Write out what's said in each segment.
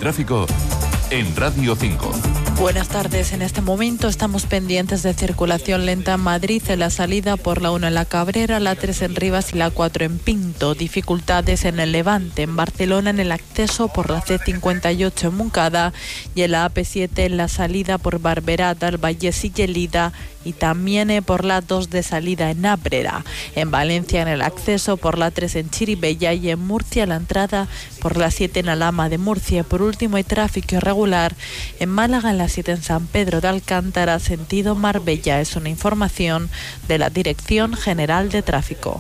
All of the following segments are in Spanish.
tráfico en Radio 5. Buenas tardes. En este momento estamos pendientes de circulación lenta en Madrid, en la salida por la 1 en La Cabrera, la 3 en Rivas y la 4 en Pinto. Dificultades en el Levante, en Barcelona en el acceso por la C58 en Moncada y en la AP7 en la salida por Barberata, el Vallés y Gelida, y también por la 2 de salida en Ábrera. En Valencia en el acceso por la 3 en Chirivella y en Murcia la entrada por la 7 en Alhama de Murcia. Por último hay tráfico irregular en Málaga en la 7 en San Pedro de Alcántara, sentido Marbella. Es una información de la Dirección General de Tráfico.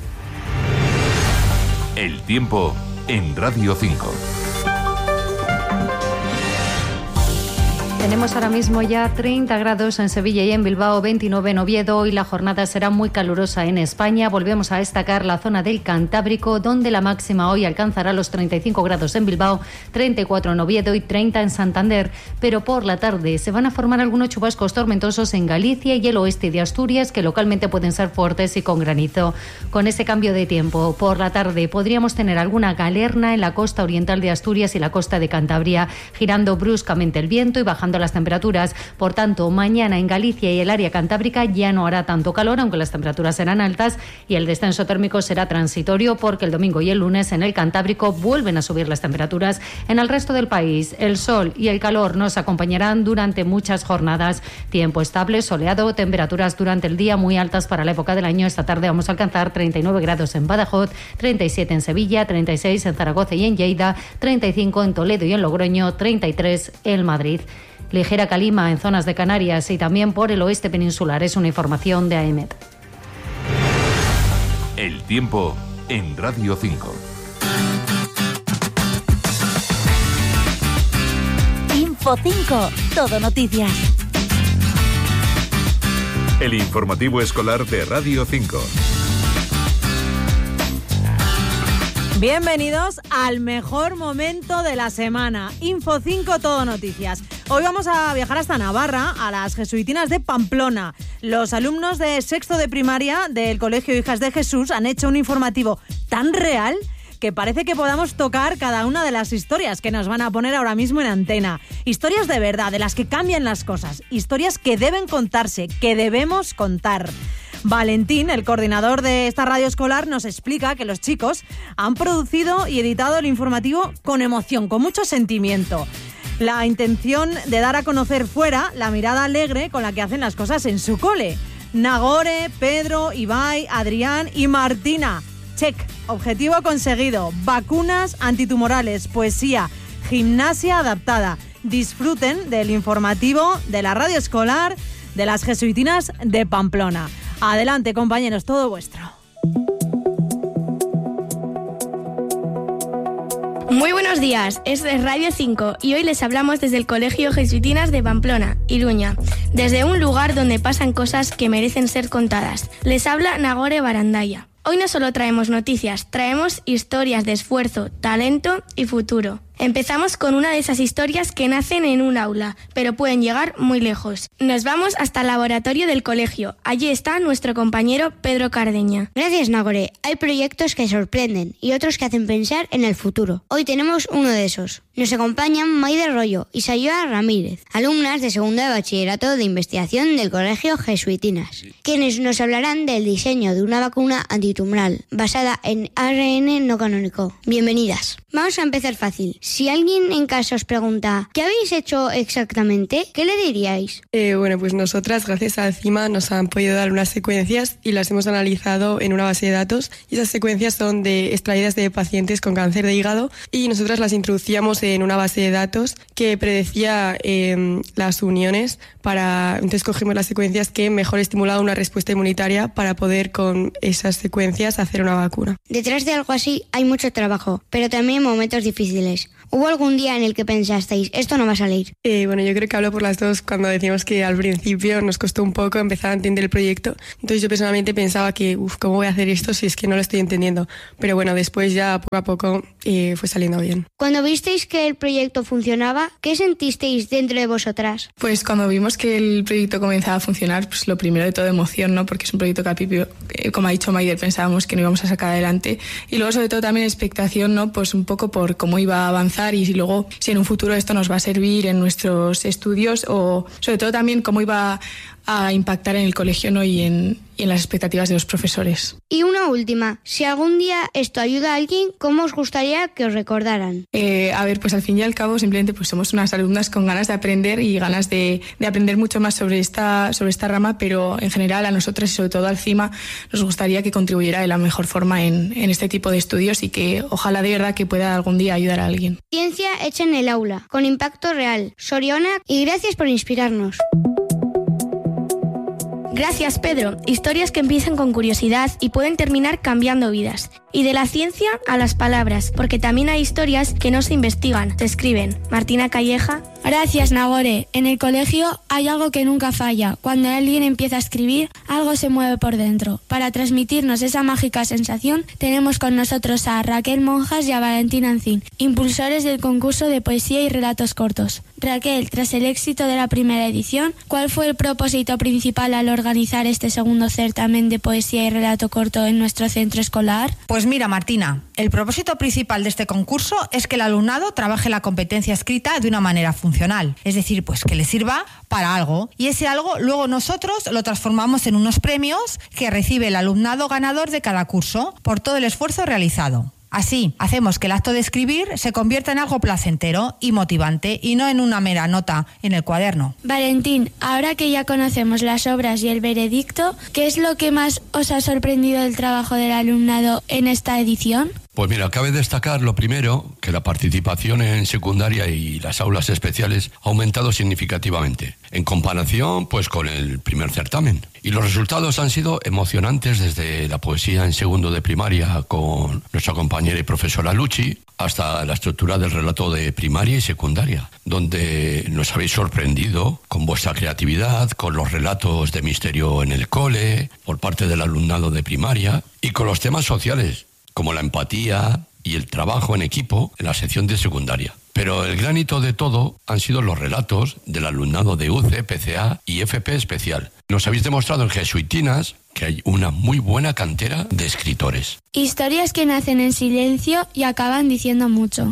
El tiempo en Radio 5. Tenemos ahora mismo ya 30 grados en Sevilla y en Bilbao, 29 en Oviedo, y la jornada será muy calurosa en España. Volvemos a destacar la zona del Cantábrico, donde la máxima hoy alcanzará los 35 grados en Bilbao, 34 en Oviedo y 30 en Santander. Pero por la tarde se van a formar algunos chubascos tormentosos en Galicia y el oeste de Asturias, que localmente pueden ser fuertes y con granizo. Con ese cambio de tiempo, por la tarde podríamos tener alguna galerna en la costa oriental de Asturias y la costa de Cantabria, girando bruscamente el viento y bajando las temperaturas. Por tanto, mañana en Galicia y el área cantábrica ya no hará tanto calor, aunque las temperaturas serán altas, y el descenso térmico será transitorio, porque el domingo y el lunes en el Cantábrico vuelven a subir las temperaturas. En el resto del país, el sol y el calor nos acompañarán durante muchas jornadas. Tiempo estable, soleado, temperaturas durante el día muy altas para la época del año. Esta tarde vamos a alcanzar 39 grados en Badajoz, 37 en Sevilla, 36 en Zaragoza y en Lleida, 35 en Toledo y en Logroño, 33 en Madrid. Ligera calima en zonas de Canarias y también por el oeste peninsular. Es una información de AEMET. El tiempo en Radio 5. Info 5, todo noticias. El informativo escolar de Radio 5. Bienvenidos al mejor momento de la semana. Info 5, todo noticias. Hoy vamos a viajar hasta Navarra, a las jesuitinas de Pamplona. Los alumnos de sexto de primaria del Colegio Hijas de Jesús han hecho un informativo tan real que parece que podamos tocar cada una de las historias que nos van a poner ahora mismo en antena. Historias de verdad, de las que cambian las cosas. Historias que deben contarse, que debemos contar. Valentín, el coordinador de esta radio escolar, nos explica que los chicos han producido y editado el informativo con emoción, con mucho sentimiento. La intención de dar a conocer fuera la mirada alegre con la que hacen las cosas en su cole. Nagore, Pedro, Ibai, Adrián y Martina. Check, objetivo conseguido. Vacunas antitumorales, poesía, gimnasia adaptada. Disfruten del informativo de la radio escolar de las jesuitinas de Pamplona. Adelante, compañeros, todo vuestro. Muy buenos días, es Radio 5 y hoy les hablamos desde el Colegio Jesuitinas de Pamplona, Iruña, desde un lugar donde pasan cosas que merecen ser contadas. Les habla Nagore Barandaya. Hoy no solo traemos noticias, traemos historias de esfuerzo, talento y futuro. Empezamos con una de esas historias que nacen en un aula, pero pueden llegar muy lejos. Nos vamos hasta el laboratorio del colegio. Allí está nuestro compañero Pedro Cardeña. Gracias, Nagore. Hay proyectos que sorprenden y otros que hacen pensar en el futuro. Hoy tenemos uno de esos. Nos acompañan Maide Rollo y Sayoa Ramírez, alumnas de segundo de bachillerato de investigación del Colegio Jesuitinas, quienes nos hablarán del diseño de una vacuna antitumoral basada en ARN no canónico. Bienvenidas. Vamos a empezar fácil. Si alguien en casa os pregunta ¿qué habéis hecho exactamente?, ¿qué le diríais? Bueno, pues nosotras, gracias a CIMA, nos han podido dar unas secuencias y las hemos analizado en una base de datos. Y esas secuencias son extraídas de pacientes con cáncer de hígado y nosotras las introducíamos en una base de datos que predecía las uniones. Entonces cogimos las secuencias que mejor estimulaban una respuesta inmunitaria para poder con esas secuencias hacer una vacuna. Detrás de algo así hay mucho trabajo, pero también momentos difíciles. ¿Hubo algún día en el que pensasteis, esto no va a salir? Bueno, yo creo que hablo por las dos cuando decimos que al principio nos costó un poco empezar a entender el proyecto. Entonces yo personalmente pensaba que, ¿cómo voy a hacer esto si es que no lo estoy entendiendo? Pero bueno, después ya poco a poco fue saliendo bien. Cuando visteis que el proyecto funcionaba, ¿qué sentisteis dentro de vosotras? Pues cuando vimos que el proyecto comenzaba a funcionar, pues lo primero de todo emoción, ¿no? Porque es un proyecto que al principio, como ha dicho Maider, pensábamos que no íbamos a sacar adelante. Y luego sobre todo también expectación, ¿no? Pues un poco por cómo iba a avanzar y luego si en un futuro esto nos va a servir en nuestros estudios o sobre todo también cómo iba a impactar en el colegio, ¿no? y en las expectativas de los profesores. Y una última, si algún día esto ayuda a alguien, ¿cómo os gustaría que os recordaran? Pues al fin y al cabo simplemente pues somos unas alumnas con ganas de aprender y ganas de aprender mucho más sobre esta rama, pero en general a nosotras y sobre todo al CIMA nos gustaría que contribuyera de la mejor forma en este tipo de estudios y que ojalá de verdad que pueda algún día ayudar a alguien. Ciencia hecha en el aula, con impacto real. Soriona, y gracias por inspirarnos. Gracias, Pedro. Historias que empiezan con curiosidad y pueden terminar cambiando vidas. Y de la ciencia a las palabras, porque también hay historias que no se investigan, se escriben. Martina Calleja. Gracias, Nagore. En el colegio hay algo que nunca falla. Cuando alguien empieza a escribir, algo se mueve por dentro. Para transmitirnos esa mágica sensación, tenemos con nosotros a Raquel Monjas y a Valentín Ancín, impulsores del concurso de poesía y relatos cortos. Raquel, tras el éxito de la primera edición, ¿cuál fue el propósito principal al organizar este segundo certamen de poesía y relato corto en nuestro centro escolar? Pues mira, Martina, el propósito principal de este concurso es que el alumnado trabaje la competencia escrita de una manera funcional, es decir, pues que le sirva para algo, y ese algo luego nosotros lo transformamos en unos premios que recibe el alumnado ganador de cada curso por todo el esfuerzo realizado. Así, hacemos que el acto de escribir se convierta en algo placentero y motivante y no en una mera nota en el cuaderno. Valentín, ahora que ya conocemos las obras y el veredicto, ¿qué es lo que más os ha sorprendido del trabajo del alumnado en esta edición? Pues mira, cabe destacar lo primero, que la participación en secundaria y las aulas especiales ha aumentado significativamente, en comparación pues con el primer certamen. Y los resultados han sido emocionantes desde la poesía en segundo de primaria con nuestra compañera y profesora Luchi, hasta la estructura del relato de primaria y secundaria, donde nos habéis sorprendido con vuestra creatividad, con los relatos de misterio en el cole, por parte del alumnado de primaria, y con los temas sociales, como la empatía y el trabajo en equipo en la sección de secundaria. Pero el gran hito de todo han sido los relatos del alumnado de UCE, PCA y FP especial. Nos habéis demostrado en Jesuitinas que hay una muy buena cantera de escritores. Historias que nacen en silencio y acaban diciendo mucho.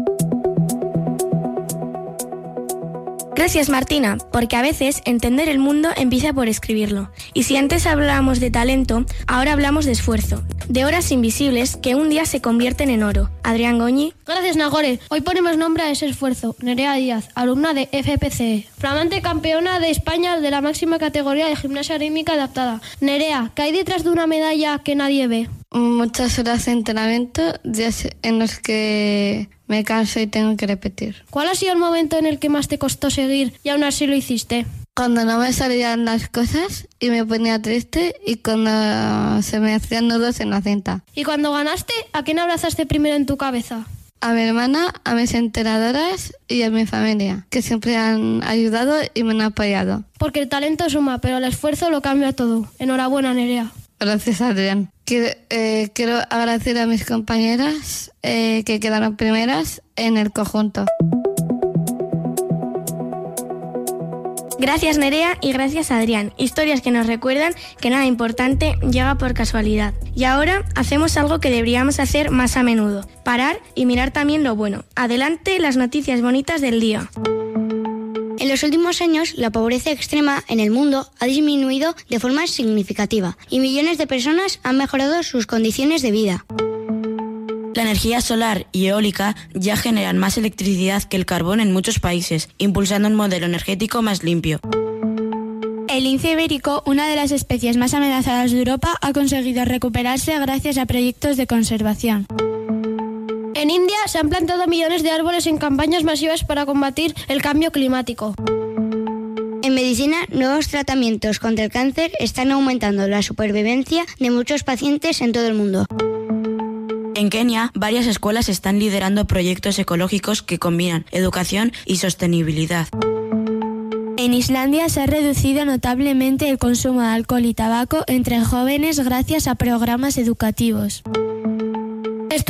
Gracias, Martina, porque a veces entender el mundo empieza por escribirlo. Y si antes hablábamos de talento, ahora hablamos de esfuerzo, de horas invisibles que un día se convierten en oro. Adrián Goñi. Gracias, Nagore. Hoy ponemos nombre a ese esfuerzo. Nerea Díaz, alumna de FPCE, flamante campeona de España de la máxima categoría de gimnasia rítmica adaptada. Nerea, ¿qué hay detrás de una medalla que nadie ve? Muchas horas de entrenamiento, días en los que me canso y tengo que repetir. ¿Cuál ha sido el momento en el que más te costó seguir y aún así lo hiciste? Cuando no me salían las cosas y me ponía triste, y cuando se me hacían nudos en la cinta. ¿Y cuando ganaste, a quién abrazaste primero en tu cabeza? A mi hermana, a mis entrenadoras y a mi familia, que siempre han ayudado y me han apoyado. Porque el talento suma, pero el esfuerzo lo cambia todo. Enhorabuena, Nerea. Gracias, Adrián. Quiero agradecer a mis compañeras que quedaron primeras en el conjunto. Gracias, Nerea, y gracias, Adrián. Historias que nos recuerdan que nada importante llega por casualidad. Y ahora hacemos algo que deberíamos hacer más a menudo: parar y mirar también lo bueno. Adelante, las noticias bonitas del día. En los últimos años, la pobreza extrema en el mundo ha disminuido de forma significativa y millones de personas han mejorado sus condiciones de vida. La energía solar y eólica ya generan más electricidad que el carbón en muchos países, impulsando un modelo energético más limpio. El lince ibérico, una de las especies más amenazadas de Europa, ha conseguido recuperarse gracias a proyectos de conservación. En India se han plantado millones de árboles en campañas masivas para combatir el cambio climático. En medicina, nuevos tratamientos contra el cáncer están aumentando la supervivencia de muchos pacientes en todo el mundo. En Kenia, varias escuelas están liderando proyectos ecológicos que combinan educación y sostenibilidad. En Islandia se ha reducido notablemente el consumo de alcohol y tabaco entre jóvenes gracias a programas educativos.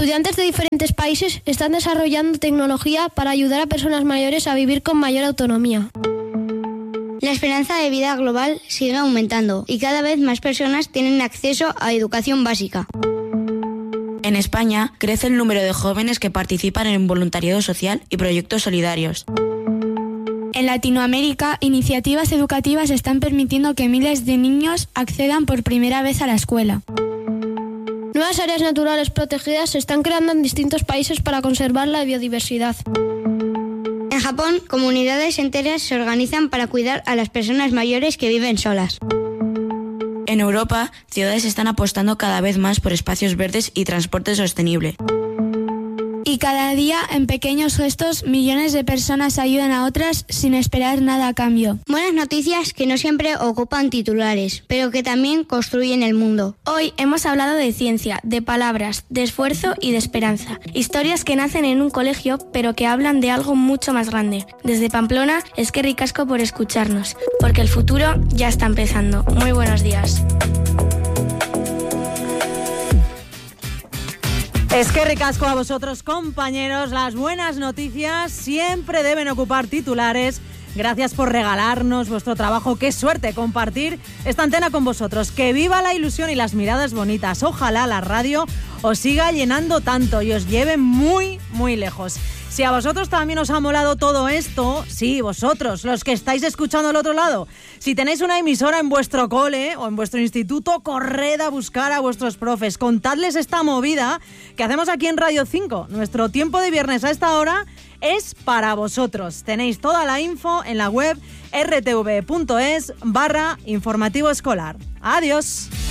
Estudiantes de diferentes países están desarrollando tecnología para ayudar a personas mayores a vivir con mayor autonomía. La esperanza de vida global sigue aumentando y cada vez más personas tienen acceso a educación básica. En España crece el número de jóvenes que participan en voluntariado social y proyectos solidarios. En Latinoamérica, iniciativas educativas están permitiendo que miles de niños accedan por primera vez a la escuela. Nuevas áreas naturales protegidas se están creando en distintos países para conservar la biodiversidad. En Japón, comunidades enteras se organizan para cuidar a las personas mayores que viven solas. En Europa, ciudades están apostando cada vez más por espacios verdes y transporte sostenible. Y cada día, en pequeños gestos, millones de personas ayudan a otras sin esperar nada a cambio. Buenas noticias que no siempre ocupan titulares, pero que también construyen el mundo. Hoy hemos hablado de ciencia, de palabras, de esfuerzo y de esperanza. Historias que nacen en un colegio, pero que hablan de algo mucho más grande. Desde Pamplona, eskerrik asko por escucharnos, porque el futuro ya está empezando. Muy buenos días. Eskerrik asko a vosotros, compañeros. Las buenas noticias siempre deben ocupar titulares. Gracias por regalarnos vuestro trabajo. Qué suerte compartir esta antena con vosotros. Que viva la ilusión y las miradas bonitas. Ojalá la radio os siga llenando tanto y os lleve muy, muy lejos. Si a vosotros también os ha molado todo esto, sí, vosotros, los que estáis escuchando al otro lado, si tenéis una emisora en vuestro cole o en vuestro instituto, corred a buscar a vuestros profes, contadles esta movida que hacemos aquí en Radio 5. Nuestro tiempo de viernes a esta hora es para vosotros. Tenéis toda la info en la web rtv.es/informativo escolar. Adiós.